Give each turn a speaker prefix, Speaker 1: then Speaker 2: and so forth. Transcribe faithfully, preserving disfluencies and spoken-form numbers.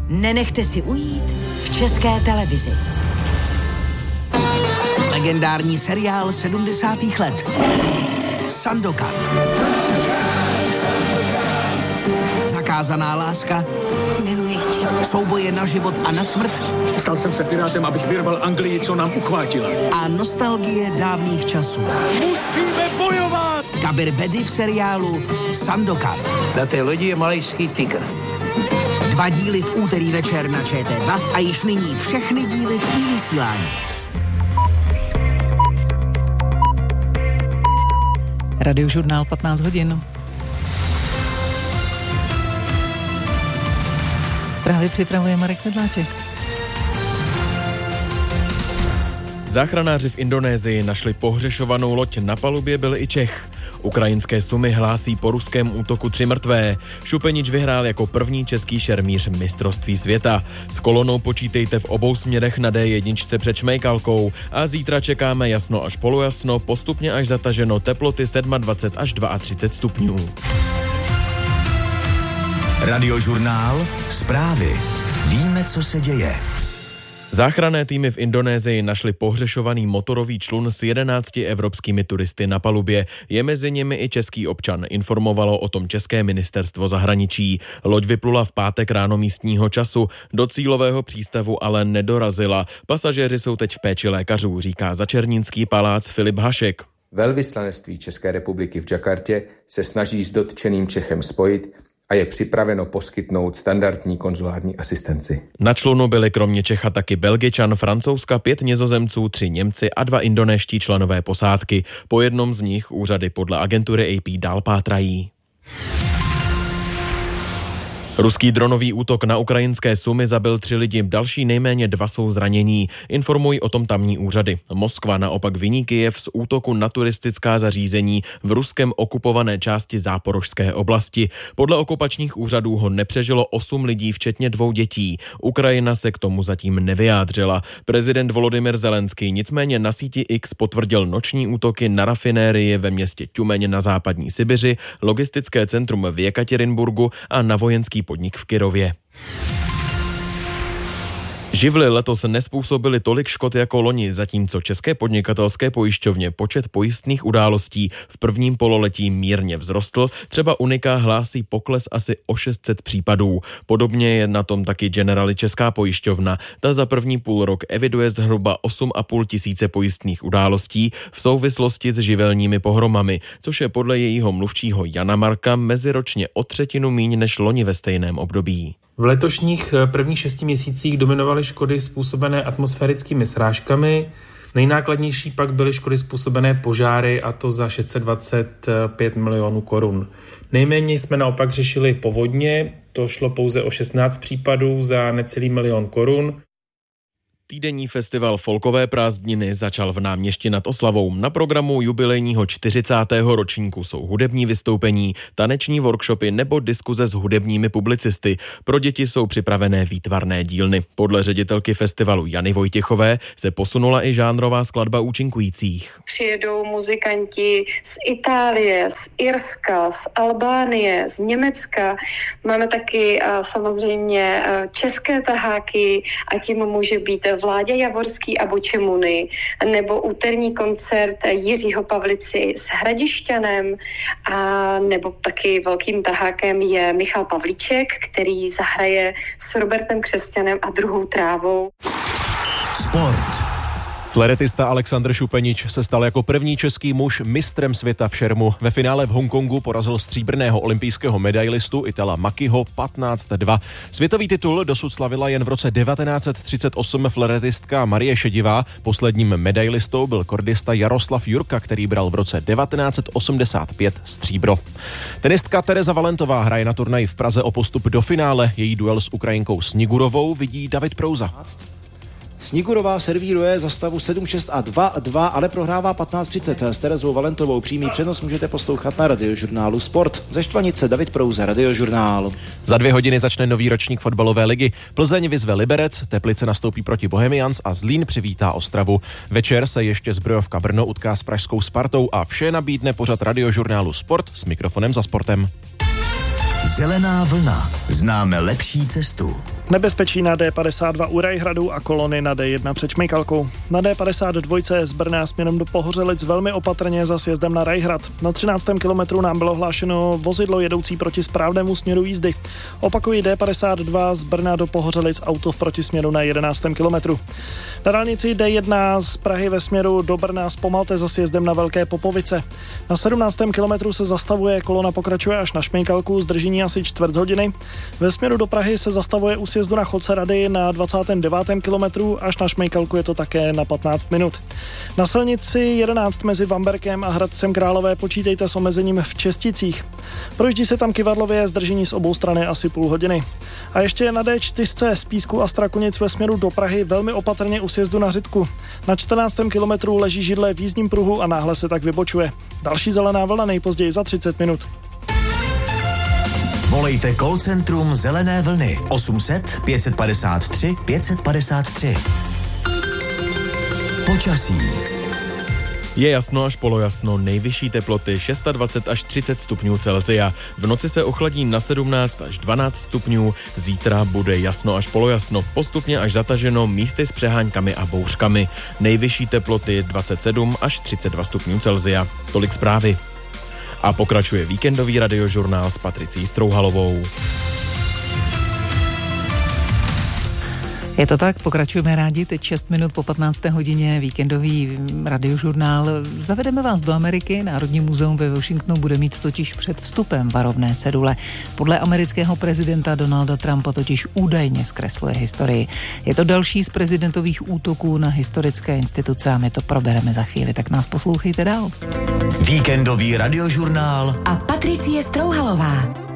Speaker 1: nenechte si ujít v České televizi.
Speaker 2: Legendární seriál sedmdesátých let. Sandokan. Zakázaná láska.
Speaker 1: Miluji tě.
Speaker 2: Souboje na život a na smrt.
Speaker 3: Stal jsem se pirátem, abych vyrval Anglii, co nám uchvátila.
Speaker 2: A nostalgie dávných časů.
Speaker 3: Musíme bojovat!
Speaker 2: Kabir Bedi v seriálu Sandokan.
Speaker 4: Na té lodi je malajský tygr.
Speaker 2: Dva díly v úterý večer na Č T dva a již nyní všechny díly v i-vysílání.
Speaker 5: Radiožurnál patnáct hodin. Zprávy připravuje Marek Sedláček.
Speaker 6: Záchranáři v Indonésii našli pohřešovanou loď, na palubě byl i Čech. Ukrajinské Sumy hlásí po ruském útoku tři mrtvé. Šupenič vyhrál jako první český šermíř mistrovství světa. S kolonou počítejte v obou směrech na D jedna před Šmejkalkou a zítra čekáme jasno až polojasno, postupně až zataženo, teploty dvacet sedm až třicet dva stupňů.
Speaker 7: Radiožurnál, zprávy. Víme, co se děje.
Speaker 6: Záchranné týmy v Indonésii našli pohřešovaný motorový člun s jedenácti evropskými turisty na palubě. Je mezi nimi i český občan, informovalo o tom české ministerstvo zahraničí. Loď vyplula v pátek ráno místního času, do cílového přístavu ale nedorazila. Pasažéři jsou teď v péči lékařů, říká Začernínský palác Filip Hašek.
Speaker 8: Velvyslanectví České republiky v Jakartě se snaží s dotčeným Čechem spojit a je připraveno poskytnout standardní konzulární asistenci.
Speaker 6: Na člunu byli kromě Čecha taky Belgičan, Francouzska, pět Nizozemců, tři Němci a dva indonéští členové posádky. Po jednom z nich úřady podle agentury A P dál pátrají. Ruský dronový útok na ukrajinské Sumy zabil tři lidi, další nejméně dva jsou zranění. Informují o tom tamní úřady. Moskva naopak viní Kyjev z útoku na turistická zařízení v ruskem okupované části Záporožské oblasti. Podle okupačních úřadů ho nepřežilo osm lidí, včetně dvou dětí. Ukrajina se k tomu zatím nevyjádřila. Prezident Volodymyr Zelenský nicméně na síti X potvrdil noční útoky na rafinérii ve městě Tjumeň na západní Sibiři, logistické centrum v Jekatěrinburgu a na vojenský podnik v Kyrově. Živly letos nezpůsobily tolik škod jako loni, zatímco české podnikatelské pojišťovně počet pojistných událostí v prvním pololetí mírně vzrostl, třeba Unica hlásí pokles asi o šest set případů. Podobně je na tom taky Generali Česká pojišťovna. Ta za první půl rok eviduje zhruba osm a půl tisíce pojistných událostí v souvislosti s živelními pohromami, což je podle jejího mluvčího Jana Marka meziročně o třetinu míň než loni ve stejném období.
Speaker 9: V letošních prvních šesti měsících dominovaly škody způsobené atmosférickými srážkami. Nejnákladnější pak byly škody způsobené požáry, a to za šest set dvacet pět milionů korun. Nejméně jsme naopak řešili povodně, to šlo pouze o šestnáct případů za necelý milion korun.
Speaker 6: Týdenní festival Folkové prázdniny začal v Náměšti nad Oslavou. Na programu jubilejního čtyřicátého ročníku jsou hudební vystoupení, taneční workshopy nebo diskuze s hudebními publicisty. Pro děti jsou připravené výtvarné dílny. Podle ředitelky festivalu Jany Vojtěchové se posunula i žánrová skladba účinkujících.
Speaker 10: Přijedou muzikanti z Itálie, z Irska, z Albánie, z Německa. Máme taky samozřejmě české taháky a tím může být Vláďa Javorský a Bočemuny, nebo úterní koncert Jiřího Pavlici s Hradišťanem, a nebo taky velkým tahákem je Michal Pavlíček, který zahraje s Robertem Křesťanem a Druhou trávou.
Speaker 7: Sport.
Speaker 11: Fléretista Alexandr Šupenič se stal jako první český muž mistrem světa v šermu. Ve finále v Hongkongu porazil stříbrného olympijského medailistu Itala Makiho patnáct dva. Světový titul dosud slavila jen v roce devatenáct set třicet osm fléretistka Marie Šedivá. Posledním medailistou byl kordista Jaroslav Jurka, který bral v roce devatenáct set osmdesát pět stříbro. Tenistka Tereza Valentová hraje na turnaji v Praze o postup do finále. Její duel s Ukrajinkou Snigurovou vidí David Prouza.
Speaker 12: Snigurová servíruje za stavu sedm šest a dva dva, ale prohrává patnáct třicet s Terezou Valentovou. Přímý přenos můžete poslouchat na Radiožurnálu Sport. Ze Štvanice David Prouza, Radiožurnál.
Speaker 11: Za dvě hodiny začne nový ročník fotbalové ligy. Plzeň vyzve Liberec, Teplice nastoupí proti Bohemians a Zlín přivítá Ostravu. Večer se ještě Zbrojovka Brno utká s pražskou Spartou a vše nabídne pořad Radiožurnálu Sport s mikrofonem za sportem.
Speaker 7: Zelená vlna. Známe lepší cestu.
Speaker 13: Nebezpečí na D padesát dva u Rajhradu a kolony na D jedna před Šmejkalkou. Na D padesát dva z Brna směrem do Pohořelic velmi opatrně za sjezdem na Rajhrad. Na třináctém kilometru nám bylo hlášeno vozidlo jedoucí proti správnému směru jízdy. Opakuji D padesát dva z Brna do Pohořelic, auto v protisměru na jedenáctém kilometru. Na dálnici D jedna z Prahy ve směru do Brna zpomalte za sjezdem na Velké Popovice. Na sedmnáctém kilometru se zastavuje, kolona pokračuje až na Šmejkalku, zdržení asi čtvrt hodiny. Ve směru do Prahy se zastavuje u sjezdu na Chodce Rady na dvacátém devátém kilometru, až na Šmejkalku je to také na patnáct minut. Na silnici jedenáct mezi Vamberkem a Hradcem Králové počítejte s omezením v Česticích. Projíždí se tam kyvadlově, zdržení z obou strany asi půl hodiny. A ještě na D čtyři z Písku a Strakonic ve směru do Prahy velmi opatrně u sjezdu na Řitku. Na čtrnáctém kilometru leží židle v jízdním pruhu a náhle se tak vybočuje. Další zelená vlna nejpozději za třicet minut.
Speaker 7: Volejte call centrum Zelené vlny osm set pět padesát tři pět padesát tři. Počasí.
Speaker 6: Je jasno až polojasno, nejvyšší teploty dvacet šest až třicet stupňů Celsia. V noci se ochladí na sedmnáct až dvanáct stupňů, zítra bude jasno až polojasno, postupně až zataženo, místy s přeháňkami a bouřkami. Nejvyšší teploty dvacet sedm až třicet dva stupňů Celsia. Tolik zprávy. A pokračuje víkendový radiožurnál s Patricí Strouhalovou.
Speaker 5: Je to tak, pokračujeme rádi, teď šest minut po patnácté hodině, víkendový radiožurnál. Zavedeme vás do Ameriky, Národní muzeum ve Washingtonu bude mít totiž před vstupem varovné cedule. Podle amerického prezidenta Donalda Trumpa totiž údajně zkresluje historii. Je to další z prezidentových útoků na historické instituce a my to probereme za chvíli, tak nás poslouchejte dál.
Speaker 7: Víkendový radiožurnál
Speaker 1: a Patricie Strouhalová.